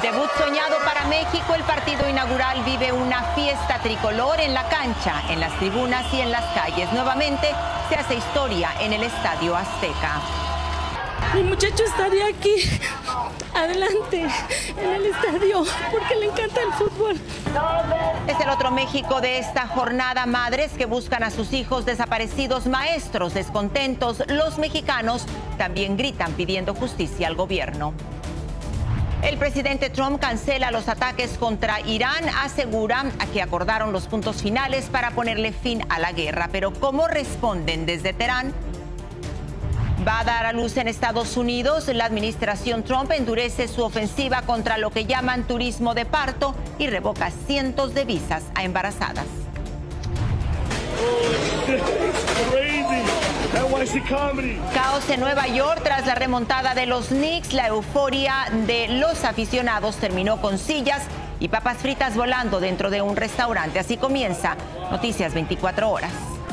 Debut soñado para México, el partido inaugural vive una fiesta tricolor en la cancha, en las tribunas y en las calles. Nuevamente se hace historia en el Estadio Azteca. Mi muchacho estaría aquí, adelante, en el estadio, porque le encanta el fútbol. Es el otro México de esta jornada. Madres que buscan a sus hijos desaparecidos, maestros descontentos. Los mexicanos también gritan pidiendo justicia al gobierno. El presidente Trump cancela los ataques contra Irán, asegura que acordaron los puntos finales para ponerle fin a la guerra. Pero ¿cómo responden desde Teherán? Va a dar a luz en Estados Unidos. La administración Trump endurece su ofensiva contra lo que llaman turismo de parto y revoca cientos de visas a embarazadas. Caos en Nueva York tras la remontada de los Knicks. La euforia de los aficionados terminó con sillas y papas fritas volando dentro de un restaurante. Así comienza Noticias 24 Horas.